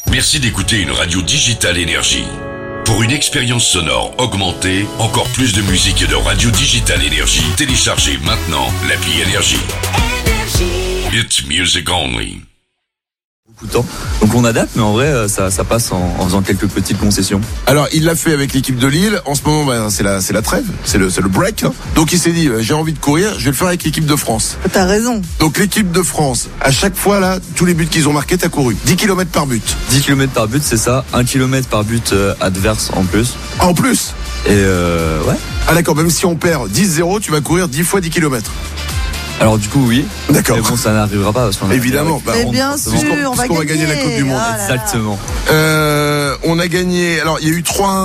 Merci d'écouter une radio Digital Énergie. Pour une expérience sonore augmentée, encore plus de musique et de radio Digital Énergie, téléchargez maintenant l'appli Énergie. It's music only. Beaucoup de temps. Donc on adapte, mais en vrai, ça passe en faisant quelques petites concessions. Alors, il l'a fait avec l'équipe de Lille. En ce moment, c'est la trêve, c'est le break. Hein. Donc, il s'est dit, j'ai envie de courir, je vais le faire avec l'équipe de France. T'as raison. Donc, l'équipe de France, à chaque fois, là, tous les buts qu'ils ont marqués, t'as couru. 10 km par but. 10 km par but, c'est ça. 1 km par but adverse en plus. En plus. Et ouais. Ah d'accord, même si on perd 10-0, tu vas courir 10 fois 10 km. Alors du coup oui. D'accord. Mais bon, ça n'arrivera pas parce qu'on a évidemment. Mais bien sûr, on va gagner la Coupe du Monde. Ah là là. Exactement. On a gagné. Alors il y a eu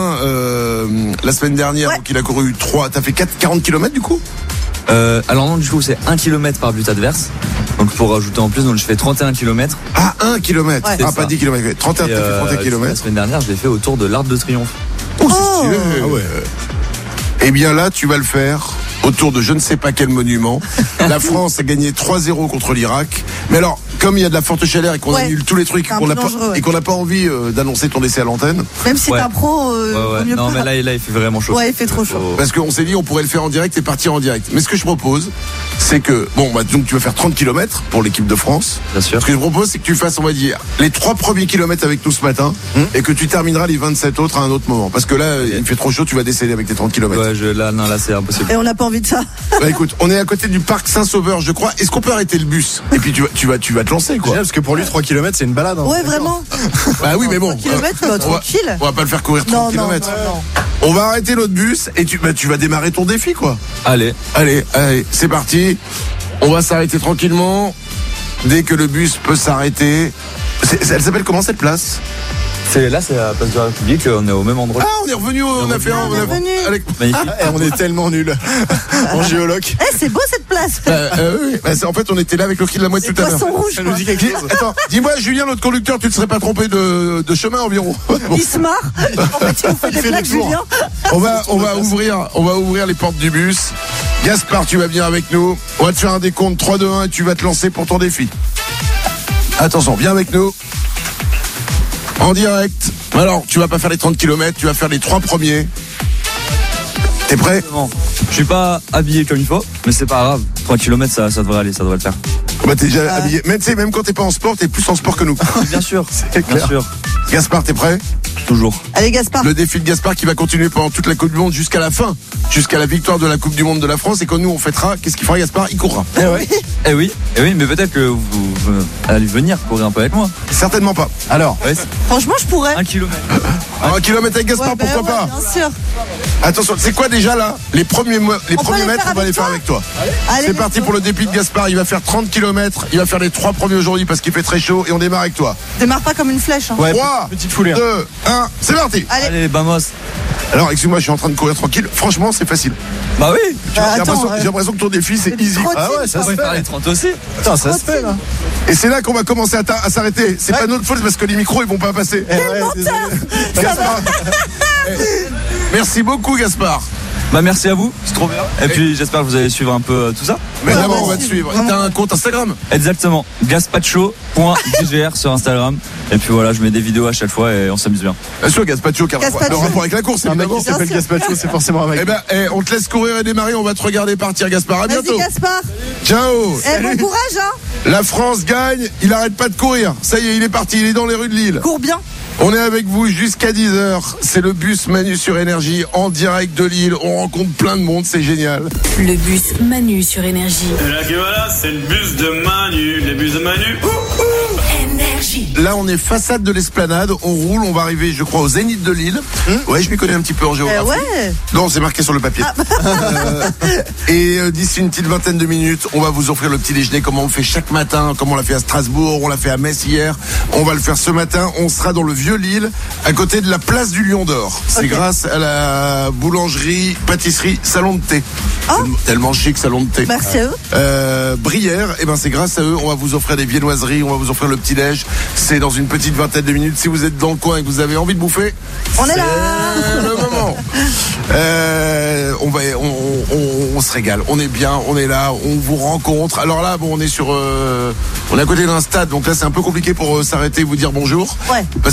3-1 la semaine dernière, Ouais. donc il a couru 3. T'as fait 40 km du coup? Alors non, du coup c'est 1 km par but adverse. Donc pour rajouter en plus, donc je fais 31 km. Ah, 1 km. Ouais. Ah, C'est pas ça. 10 km. 31, t'as fait 31 La km. semaine dernière, je l'ai fait autour de l'Arc de Triomphe. Oh, c'est stylé. Oh. Ah ouais. Eh bien là, tu vas le faire autour de je ne sais pas quel monument. La France a gagné 3-0 contre l'Irak. Mais alors, comme il y a de la forte chaleur et qu'on Ouais. annule tous les trucs C'est un qu'on peu n'a pas, dangereux, ouais. et qu'on n'a pas envie d'annoncer ton décès à l'antenne, Même si Ouais. t'es un pro, Ouais, vaut mieux Non pas. mais là il fait vraiment chaud. Ouais, il fait trop chaud. parce qu'on s'est dit on pourrait le faire en direct et partir en direct. Mais ce que je propose, c'est que, donc tu vas faire 30 km pour l'équipe de France. Bien sûr. Ce que je propose, c'est que tu fasses, on va dire, les 3 premiers kilomètres avec nous ce matin et que tu termineras les 27 autres à un autre moment. Parce que là, il fait trop chaud, tu vas décéder avec tes 30 km. Ouais, là c'est impossible. Et on n'a pas envie de ça. Bah écoute, on est à côté du parc Saint-Sauveur, je crois. Est-ce qu'on peut arrêter le bus? Et puis tu vas te lancer, quoi. Parce que pour lui 3 km c'est une balade. Hein. Ouais, vraiment. Bah oui, mais bon. 3 kilomètres, bah, on va- tranquille. On va pas le faire courir 30 Non, non, km. non, non. On va arrêter l'autre bus et tu vas démarrer ton défi, quoi. Allez. Allez, c'est parti. On va s'arrêter tranquillement. Dès que le bus peut s'arrêter. Elle s'appelle comment cette place? C'est la place de la République, on est au même endroit. Ah, on est revenu, on a fait un. on est revenu. Magnifique. On est tellement nuls en géologue. Eh, c'est beau cette place. Oui, en fait, on était là avec le cri de la mouette C'est tout à l'heure. poisson rouge. Ça nous quoi. dit quelque chose. Attends, dis-moi, Julien, notre conducteur, tu ne serais pas trompé de chemin environ? Bon. Il se marre. En fait, il nous fait des fait blagues, des tours. Julien. On va ouvrir les portes du bus. Gaspard, tu vas venir avec nous. On va te faire un décompte 3, 2, 1 et tu vas te lancer pour ton défi. Attention, viens avec nous. En direct. Alors, tu vas pas faire les 30 km, tu vas faire les 3 premiers. T'es prêt? Non, je suis pas habillé comme il faut, mais c'est pas grave. 3 km ça devrait aller, ça devrait le faire. Bah t'es déjà habillé. Mais tu sais, même quand t'es pas en sport, t'es plus en sport que nous. Bien sûr, clair. bien sûr. Gaspard, t'es prêt? Toujours. Allez, Gaspard. Le défi de Gaspard qui va continuer pendant toute la Coupe du Monde jusqu'à la fin, jusqu'à la victoire de la Coupe du Monde de la France. Et quand nous on fêtera, qu'est-ce qu'il fera Gaspard? Il courra. Eh oui, mais peut-être que vous allez venir courir un peu avec moi. Certainement pas. Alors, Ouais, Franchement, je pourrais. 1 km. 1 kilomètre avec Gaspard, Ouais, bah pourquoi ouais, pas? Bien sûr. Attention, c'est quoi déjà là? Les premiers peut les mètres, faire on va avec les faire toi avec toi. Allez, C'est parti pour le défi de Gaspard. Il va faire 30 km. Il va faire les 3 premiers aujourd'hui parce qu'il fait très chaud et on démarre avec toi. Démarre pas comme une flèche. Hein. ouais, 3, petite foulée. 2, 1, c'est parti. Allez. Vamos. Alors, excuse-moi, je suis en train de courir tranquille. Franchement, c'est facile. Bah oui. Tu vois, attends, j'ai l'impression que ton défi, c'est easy. trop Ah ouais, ça On se va fait. faire les 30 aussi. Putain, ça se fait là. Et c'est là qu'on va commencer à s'arrêter. C'est pas notre faute parce que les micros, ils vont pas passer. Gaspard. Merci beaucoup, Gaspard. Bah merci à vous, c'est trop bien. Et puis j'espère que vous allez suivre un peu tout ça. Mais Ouais, d'abord, ouais, on va te si, suivre. vraiment. T'as un compte Instagram? Exactement. Gaspacho.dgr sur Instagram. Et puis voilà, je mets des vidéos à chaque fois et on s'amuse bien. Bien sûr, Gaspacho, car Gaspacho. le rapport avec la course, Un mec évidemment. qui s'appelle Bien sûr. Gaspacho, c'est forcément un mec. Eh ben, on te laisse courir et démarrer. On va te regarder partir, Gaspard. À bientôt. Vas-y, Gaspard. Ciao. Eh, bon courage, hein. La France gagne. Il arrête pas de courir. Ça y est, il est parti. Il est dans les rues de Lille. Cours bien. On est avec vous jusqu'à 10h. C'est le bus Manu sur Énergie en direct de Lille. On rencontre plein de monde. C'est génial. Le bus Manu sur Énergie. Et là que voilà, c'est le bus de Manu, les bus de Manu. Énergie. Là, on est façade de l'Esplanade. On roule. On va arriver, je crois, au Zénith de Lille. Ouais, je m'y connais un petit peu en géographie. Ouais. Non, c'est marqué sur le papier. Et d'ici une petite vingtaine de minutes, on va vous offrir le petit déjeuner comme on le fait chaque matin, comme on l'a fait à Strasbourg, on l'a fait à Metz hier. On va le faire ce matin. On sera dans le Vieux-Lille, à côté de la place du Lion d'Or. C'est grâce à la boulangerie, pâtisserie, salon de thé. Tellement chic, salon de thé. Merci à eux. Brière, et ben c'est grâce à eux, on va vous offrir des viennoiseries, on va vous offrir le petit déj. C'est dans une petite vingtaine de minutes. Si vous êtes dans le coin et que vous avez envie de bouffer, On est là. c'est le moment. On se régale, on est bien, on est là, on vous rencontre. Alors là, bon, on est à côté d'un stade, donc là c'est un peu compliqué pour s'arrêter et vous dire bonjour. Ouais. Parce